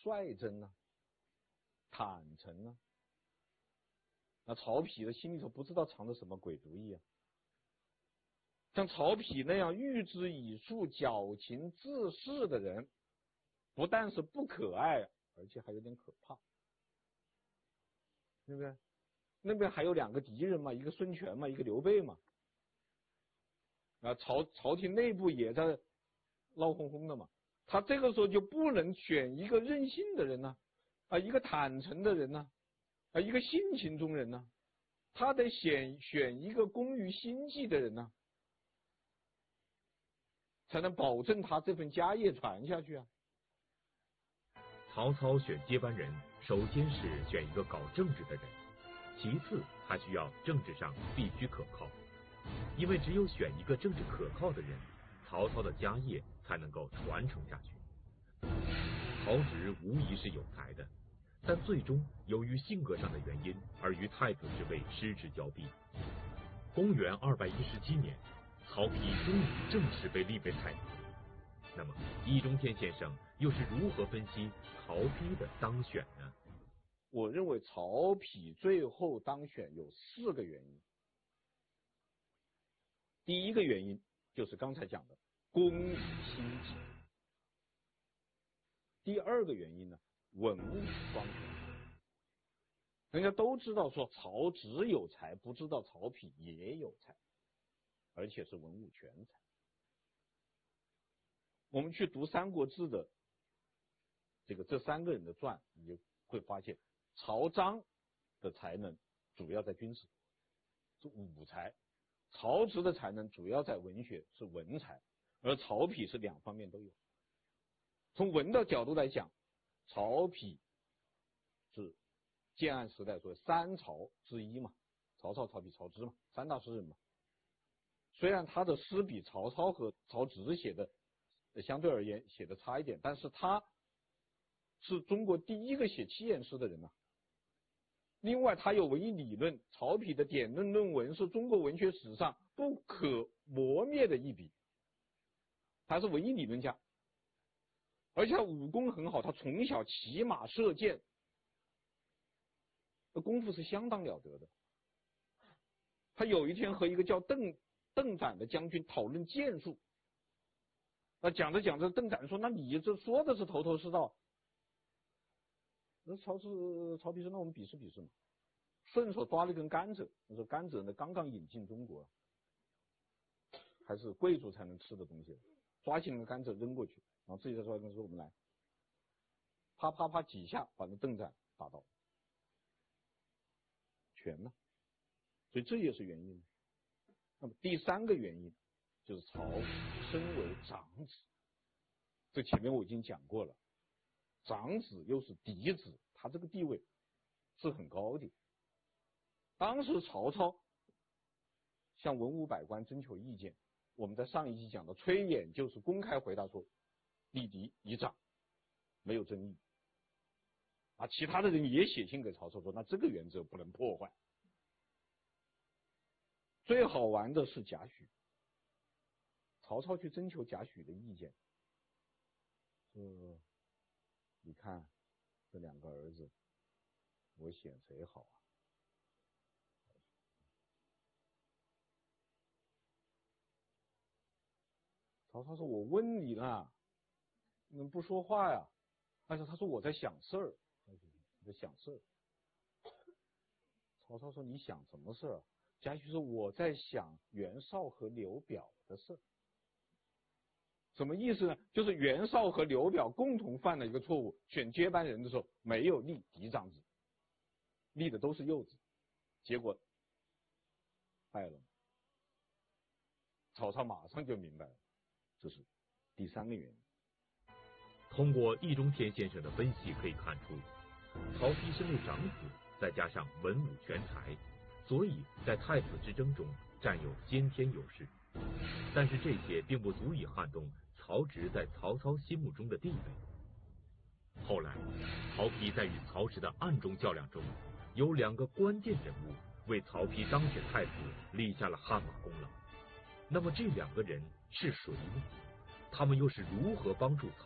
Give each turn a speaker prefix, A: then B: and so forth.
A: 率真啊，坦诚啊。那曹丕的心里头不知道藏着什么鬼主意啊。像曹丕那样喻之以术、矫情自恃的人，不但是不可爱，而且还有点可怕，对不对？那边还有两个敌人嘛，一个孙权嘛，一个刘备嘛。啊，朝廷内部也在闹哄哄的嘛。他这个时候就不能选一个任性的人呢，一个坦诚的人呢，一个性情中人呢，他得选一个工于心计的人呢，才能保证他这份家业传下去啊。
B: 曹操选接班人，首先是选一个搞政治的人，其次还需要政治上必须可靠，因为只有选一个政治可靠的人，曹操的家业才能够传承下去。曹植无疑是有才的，但最终由于性格上的原因而与太子之位失之交臂。公元217年，曹丕终于正式被立为太子。那么易中天先生又是如何分析曹丕的当选呢？
A: 我认为曹丕最后当选有4个原因。第一个原因就是刚才讲的工于心计。第二个原因呢，文武双全。人家都知道说曹植有才，不知道曹丕也有才，而且是文武全才。我们去读《三国志》的这3个人的传，你就会发现曹彰的才能主要在军事，是武才；曹植的才能主要在文学，是文才，而曹丕是2方面都有。从文的角度来讲，曹丕是建安时代说3曹之一嘛，曹操、曹丕、曹植嘛，3大诗人嘛。虽然他的诗比曹操和曹植写的相对而言写的差一点，但是他是中国第一个写七言诗的人啊。另外他有文艺理论，曹丕的典论论文是中国文学史上不可磨灭的一笔，他是文艺理论家，而且他武功很好，他从小骑马射箭，功夫是相当了得的。他有一天和一个叫邓展的将军讨论剑术，那讲着讲着，邓展说：“那你这说的是头头是道。”那曹丕说：“那我们比试比试嘛。”顺手抓了一根甘蔗，他说：“甘蔗呢刚刚引进中国，还是贵族才能吃的东西。”抓起那个甘蔗扔过去，然后自己再抓一根说：“我们来。”啪啪啪几下把那邓展打倒，全了。所以这也是原因。那么第3个原因就是曹丕身为长子，这前面我已经讲过了，长子又是嫡子，他这个地位是很高的。当时曹操向文武百官征求意见，我们在上一集讲的，崔琰就是公开回答说立嫡以长，没有争议。其他的人也写信给曹操说，那这个原则不能破坏。最好玩的是贾诩，曹操去征求贾诩的意见，说你看这2个儿子，我选谁好啊？曹操说：“我问你呢，你们不说话呀？”但是他说：“我在想事儿。”你在想事儿。曹操说：“你想什么事儿？”贾诩说：“我在想袁绍和刘表的事儿。”什么意思呢？就是袁绍和刘表共同犯了一个错误，选接班人的时候没有立嫡长子，立的都是幼子，结果败了。曹操马上就明白了，这是第3个原因。
B: 通过易中天先生的分析可以看出，曹丕身为长子，再加上文武全才，所以在太子之争中占有先天优势。但是这些并不足以撼动曹植在曹操心目中的地位。后来，曹丕在与曹植的暗中较量中，有2个关键人物为曹丕当选太子立下了汗马功劳。那么这2个人是谁呢？他们又是如何帮助曹